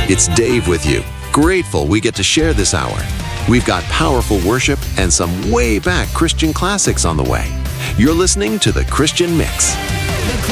It's Dave with you. Grateful we get to share this hour. We've got powerful worship and some way back Christian classics on the way. You're listening to The Christian Mix.